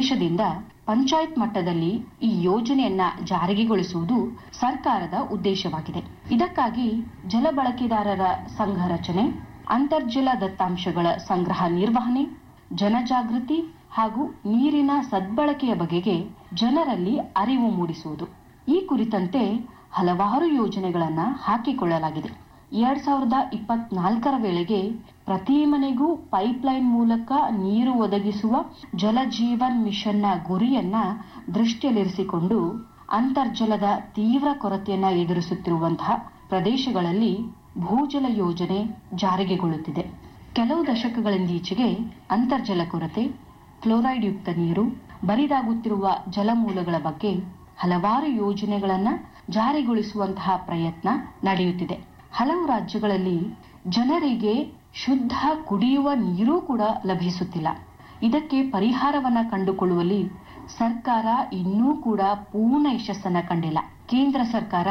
ಉದ್ದೇಶದಿಂದ ಪಂಚಾಯತ್ ಮಟ್ಟದಲ್ಲಿ ಈ ಯೋಜನೆಯನ್ನ ಜಾರಿಗೆಗೊಳಿಸುವುದು ಸರ್ಕಾರದ ಉದ್ದೇಶವಾಗಿದೆ. ಇದಕ್ಕಾಗಿ ಜಲ ಬಳಕೆದಾರರ ಸಂಘ ರಚನೆ, ಅಂತರ್ಜಲ ದತ್ತಾಂಶಗಳ ಸಂಗ್ರಹ ನಿರ್ವಹಣೆ, ಜನಜಾಗೃತಿ ಹಾಗೂ ನೀರಿನ ಸದ್ಬಳಕೆಯ ಬಗೆಗೆ ಜನರಲ್ಲಿ ಅರಿವು ಮೂಡಿಸುವುದು, ಈ ಕುರಿತಂತೆ ಹಲವಾರು ಯೋಜನೆಗಳನ್ನು ಹಾಕಿಕೊಳ್ಳಲಾಗಿದೆ. 2024ರ ವೇಳೆಗೆ ಪ್ರತಿ ಮನೆಗೂ ಪೈಪ್ಲೈನ್ ಮೂಲಕ ನೀರು ಒದಗಿಸುವ ಜಲಜೀವನ್ ಮಿಷನ್ನ ಗುರಿಯನ್ನ ದೃಷ್ಟಿಯಲ್ಲಿರಿಸಿಕೊಂಡು ಅಂತರ್ಜಲದ ತೀವ್ರ ಕೊರತೆಯನ್ನ ಎದುರಿಸುತ್ತಿರುವಂತಹ ಪ್ರದೇಶಗಳಲ್ಲಿ ಭೂಜಲ ಯೋಜನೆ ಜಾರಿಗೆಗೊಳ್ಳುತ್ತಿದೆ. ಕೆಲವು ದಶಕಗಳಿಂದೀಚೆಗೆ ಅಂತರ್ಜಲ ಕೊರತೆ, ಫ್ಲೋರೈಡ್ ಯುಕ್ತ ನೀರು, ಬರಿದಾಗುತ್ತಿರುವ ಜಲಮೂಲಗಳ ಬಗ್ಗೆ ಹಲವಾರು ಯೋಜನೆಗಳನ್ನು ಜಾರಿಗೊಳಿಸುವಂತಹ ಪ್ರಯತ್ನ ನಡೆಯುತ್ತಿದೆ. ಹಲವು ರಾಜ್ಯಗಳಲ್ಲಿ ಜನರಿಗೆ ಶುದ್ಧ ಕುಡಿಯುವ ನೀರು ಕೂಡ ಲಭಿಸುತ್ತಿಲ್ಲ. ಇದಕ್ಕೆ ಪರಿಹಾರವನ್ನ ಕಂಡುಕೊಳ್ಳುವಲ್ಲಿ ಸರ್ಕಾರ ಇನ್ನೂ ಕೂಡ ಪೂರ್ಣ ಯಶಸ್ಸನ್ನ ಕಂಡಿಲ್ಲ. ಕೇಂದ್ರ ಸರ್ಕಾರ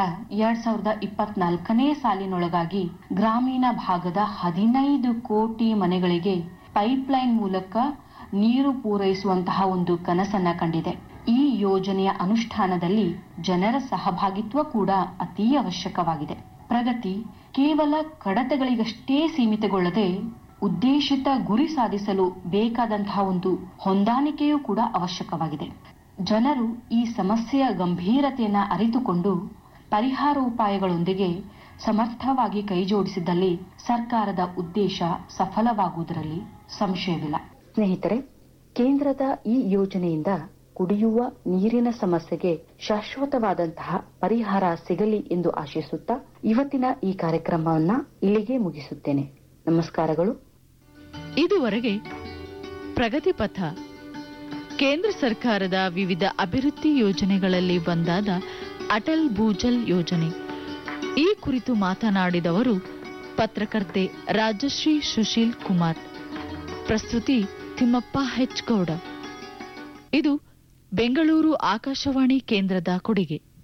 2024ನೇ ಸಾಲಿನೊಳಗಾಗಿ ಗ್ರಾಮೀಣ ಭಾಗದ 15 ಕೋಟಿ ಮನೆಗಳಿಗೆ ಪೈಪ್ಲೈನ್ ಮೂಲಕ ನೀರು ಪೂರೈಸುವಂತಹ ಒಂದು ಕನಸನ್ನ ಕಂಡಿದೆ. ಈ ಯೋಜನೆಯ ಅನುಷ್ಠಾನದಲ್ಲಿ ಜನರ ಸಹಭಾಗಿತ್ವ ಕೂಡ ಅತಿ ಅವಶ್ಯಕವಾಗಿದೆ. ಪ್ರಗತಿ ಕೇವಲ ಕಡತಗಳಿಗಷ್ಟೇ ಸೀಮಿತಗೊಳ್ಳದೆ ಉದ್ದೇಶಿತ ಗುರಿ ಸಾಧಿಸಲು ಬೇಕಾದಂತಹ ಒಂದು ಹೊಂದಾಣಿಕೆಯೂ ಕೂಡ ಅವಶ್ಯಕವಾಗಿದೆ. ಜನರು ಈ ಸಮಸ್ಯೆಯ ಗಂಭೀರತೆಯನ್ನು ಅರಿತುಕೊಂಡು ಪರಿಹಾರೋಪಾಯಗಳೊಂದಿಗೆ ಸಮರ್ಥವಾಗಿ ಕೈಜೋಡಿಸಿದಲ್ಲಿ ಸರ್ಕಾರದ ಉದ್ದೇಶ ಸಫಲವಾಗುವುದರಲ್ಲಿ ಸಂಶಯವಿಲ್ಲ. ಸ್ನೇಹಿತರೆ, ಕೇಂದ್ರದ ಈ ಯೋಜನೆಯಿಂದ ಕುಡಿಯುವ ನೀರಿನ ಸಮಸ್ಯೆಗೆ ಶಾಶ್ವತವಾದಂತಹ ಪರಿಹಾರ ಸಿಗಲಿ ಎಂದು ಆಶಿಸುತ್ತಾ ಇವತ್ತಿನ ಈ ಕಾರ್ಯಕ್ರಮವನ್ನ ಇಲ್ಲಿಗೆ ಮುಗಿಸುತ್ತೇನೆ. ನಮಸ್ಕಾರಗಳು. ಇದುವರೆಗೆ ಪ್ರಗತಿ ಪಥ, ಕೇಂದ್ರ ಸರ್ಕಾರದ ವಿವಿಧ ಅಭಿವೃದ್ಧಿ ಯೋಜನೆಗಳಲ್ಲಿ ಒಂದಾದ ಅಟಲ್ ಭೂಜಲ್ ಯೋಜನೆ, ಈ ಕುರಿತು ಮಾತನಾಡಿದವರು ಪತ್ರಕರ್ತೆ ರಾಜಶ್ರೀ ಸುಶೀಲ್ ಕುಮಾರ್. ಪ್ರಸ್ತುತಿ ತಿಮ್ಮಪ್ಪ ಹೆಚ್ ಗೌಡ. ಇದು ಬೆಂಗಳೂರು ಆಕಾಶವಾಣಿ ಕೇಂದ್ರದ ಕೊಡುಗೆ.